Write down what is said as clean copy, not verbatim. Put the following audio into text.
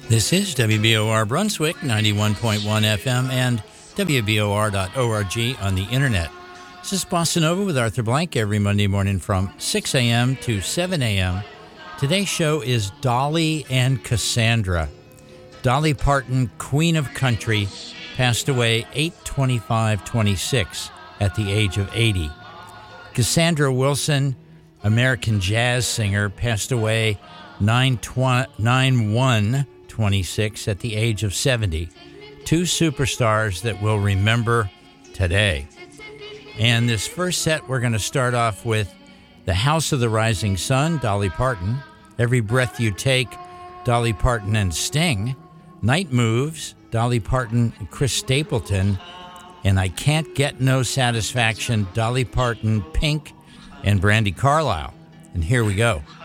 This is WBOR Brunswick, 91.1 FM and WBOR.org on the internet. This is Bossa Nova with Arthur Blank every Monday morning from 6 a.m. to 7 a.m. Today's show is Dolly and Cassandra. Dolly Parton, Queen of Country, passed away 8/25/26 at the age of 80. Cassandra Wilson, American jazz singer, passed away 9/1/26 at the age of 70. Two superstars that we'll remember today. And this first set, we're going to start off with The House of the Rising Sun, Dolly Parton. Every Breath You Take, Dolly Parton and Sting. Night Moves, Dolly Parton and Chris Stapleton. And I Can't Get No Satisfaction, Dolly Parton, Pink, and Brandi Carlile. And here we go.